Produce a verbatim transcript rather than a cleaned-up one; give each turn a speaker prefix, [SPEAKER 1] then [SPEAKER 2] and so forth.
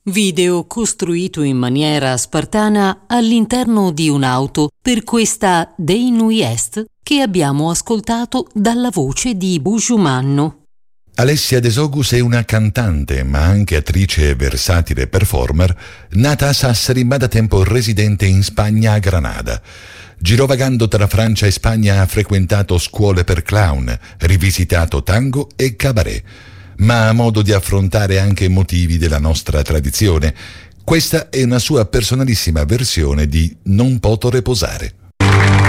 [SPEAKER 1] Video costruito in maniera spartana all'interno di un'auto per questa Dei Nui Est che abbiamo ascoltato dalla voce di Bujumanno.
[SPEAKER 2] Alessia De Sogus è una cantante, ma anche attrice e versatile performer, nata a Sassari ma da tempo residente in Spagna a Granada. Girovagando tra Francia e Spagna ha frequentato scuole per clown, rivisitato tango e cabaret, ma ha modo di affrontare anche motivi della nostra tradizione. Questa è una sua personalissima versione di Non poto reposare.